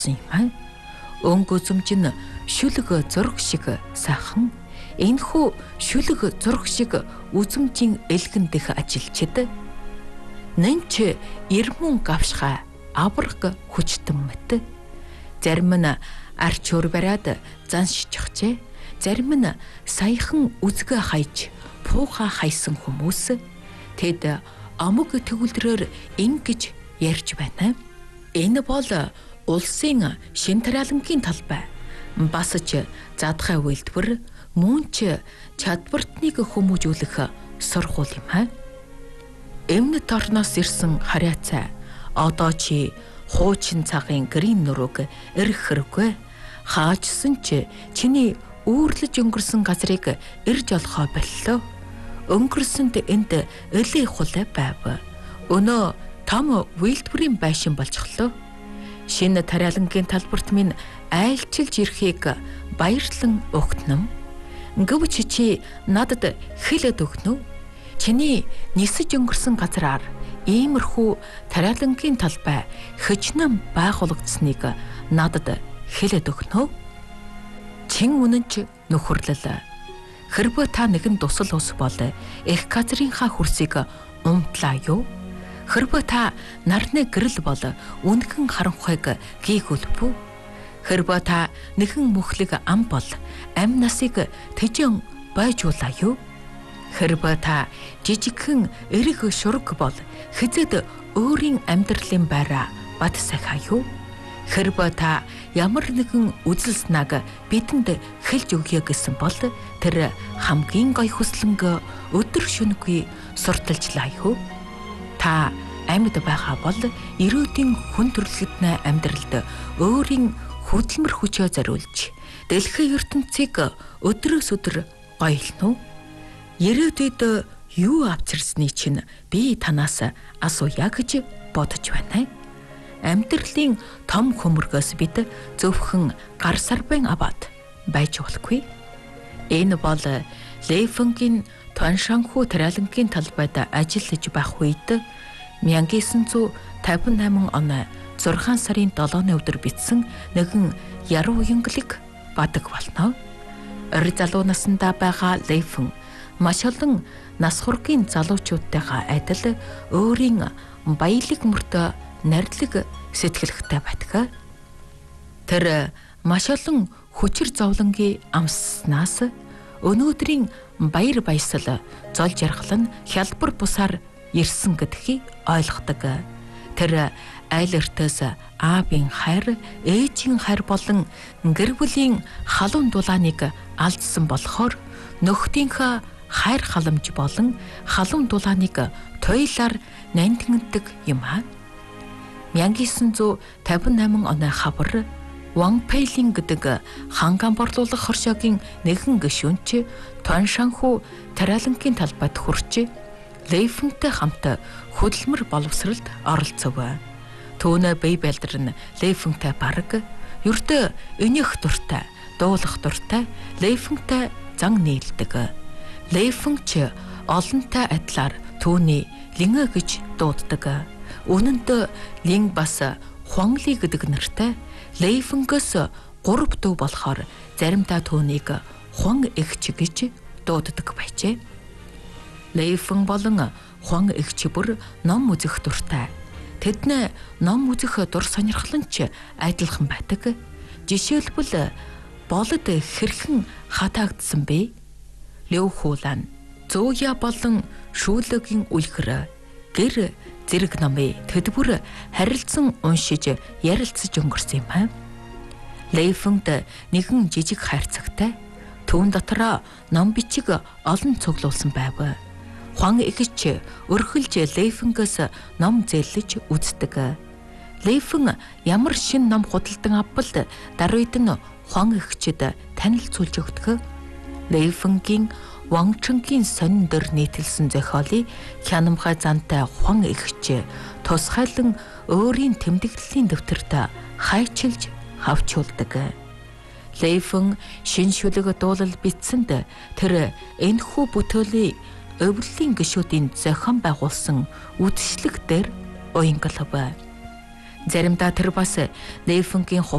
юм. Өнгө үзмж нь шүлэг зураг шиг сайхан, энэхүү шүлэг зураг шиг үзмжийн элгэн дэх ажилчид нэнч ирмүн гавшха авраг хүчтэн мэт. Зарим нь арч өр бариад заншчихжээ. Зарим нь саяхан үзгээ хайж пууха хайсан хүмүүс тэд амог төгөлдрөөр ингэж ярьж байна. Энэ бол улсын шин тариалангийн талбай. Бас ч задгай үйлдвэр мөн ч чадвартныг хүмүүжүүлэх сургууль юм. Эмнэт орноос ирсэн харьяацай одоо чи хуучин цагын гэрийн нурууг эрх хэрэггүй. Хаажсан ч чиний үүрлэж өнгөрсөн газрыг ирж олохоо боллоо. Өнгөрсөнд энд элей хулай байв. Өнөө том үйлдвэрийн байшин болчихлоо. Шинэ тариалангийн талбарт минь айлчилж ирэхийг баярлан өгтнөм. Гэвч чи надад хэлээд өгнө үү? Чиний нисэж өнгөрсөн газраар иймэрхүү тариалангийн талбай хичнээн байгуулагдсныг надад хэлээд өгнө үү? Чин үнэн ч нөхөрлөл. Хэрвээ та нэгэн тусал ус бол их газрынхаа хөрсийг умтлаа юу? Хэрвээ та нарны гэрэл бол үнхэн харанхуйг гийгүүлбүү? Хэрвээ та нэгэн мөхлөг ам бол ам насыг тэжэн байжуулаа юу? Хэрвээ та жижигхэн эрэг шураг бол хизээд өөрийн амьдралын байраа бат сахаа юу? Хэрвээ та ямар нэгэн үзэл санааг бидэнд хэлж өгье гэсэн бол тэр хамгийн гоё хүслэнг өдөр шөнөгүй сурталчлаа юу? Та амьд байгаа бол ирээдүйн хүн төрөлхтний амьдралд өөрийн хөдөлмөр хүчөө зориулж дэлхийн ертөнцийг өдрөөс өдөр гоёлно. Ирээдүйд юу авчирсны чинь би танаас асууя гэж бодож байна. Амьдралын том хөмөргөөс бид зөвхөн гар сарбын аваад байж болохгүй. Энэ бол Лейфенгийн Туаншанху тариалангийн талбайд ажиллаж байх үед 1958 оны 6 сарын 7-ны өдөр бичсэн нэгэн яруу уянгалыг бадаг болно. Ор залуу насндаа байгаа Лейфен маш олон нас хургийн залуучуудтайгаа адил өөрийн баялаг мөртөө нардлаг сэтгэлхтэй байдаг. Тэр маш олон хүчир зовлонгийн амсснаас өнөөдрийн баяр баясгал зол жаргал нь хялбар бусаар ирсэн гэдгийг ойлгодог. Тэр айл өртөөс аавын хайр, ээжийн хайр болон гэр бүлийн халуун дулааныг алдсан болохоор нөхдийнхөө хайр халамж болон халуун дулааныг туйлаар нандиндаг юм аа. 1958 оны хавар Ван Пэйлин гэдэг ханган борлуулах хоршоогийн нэгэн гишүүнч Туаншанху тариалангийн талбайд хүрч Лейфентэй хамт хөдөлмөр боловсролд оролцов. Түүнээ бие байлдар нь Лейфентэй бараг ердөө өнөх дуртай, дуулах дуртай Лейфентэй зан нийлдэг. Лейфен ч олонтой адилаар түүний лингэ гэж дууддаг. Үнэнд лин бас Хуанли гэдэг нэртэй Лейфенгээс 3 дүү болохоор заримдаа түүнийг Хуан эгч гэж дууддаг байжээ. Лейфен болон Хуан эгч бүр ном үзэх дуртай. Тэдний ном үзэх дур сонирхол нь ч адилхан байдаг. Жишээлбэл болод хэрхэн хатаагдсан бэ? Лев Хулан, Зөөя болон Шүүлөгийн үлгэр гэр зэрэг номыг төдвөр харилцан уншиж ярилцаж өнгөрсөн юм. Лейфенд нэгэн жижиг хайрцагтай түүн дотроо ном бичиг олон цуглуулсан байв. Хуан эгч өрхөлж Лейфенгээс ном зээлж үздэг. Лейфен ямар шин ном худалдан авбал даруйд нь Хуан эгчэд танилцуулж өгдөг. Лейфенгийн Вангчангийн сонин дөр нийтэлсэн зохиолыг хянамгай зантай Хуан эгч тусгайлан өөрийн тэмдэглэлийн дэвтэрт хайчилж хавчуулдаг. Лейфен шин шүлэг дуулал бичсэнд тэр энэхүү бүтээлийн өвлөлийн гишүүдийн зохион байгуулсан үдшилэг дээр уянгалав. Заримдаа тэр бас Лейфенгийн